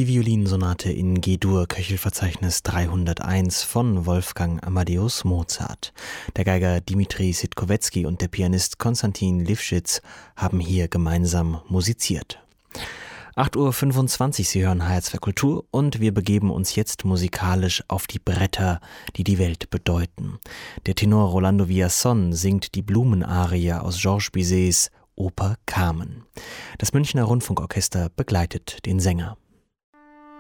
Die Violinensonate in G-Dur, Köchelverzeichnis 301 von Wolfgang Amadeus Mozart. Der Geiger Dmitri Sitkovetsky und der Pianist Konstantin Lifschitz haben hier gemeinsam musiziert. 8:25 Uhr, Sie hören HR2 Kultur und wir begeben uns jetzt musikalisch auf die Bretter, die die Welt bedeuten. Der Tenor Rolando Villazón singt die Blumenarie aus Georges Bizets Oper Carmen. Das Münchner Rundfunkorchester begleitet den Sänger.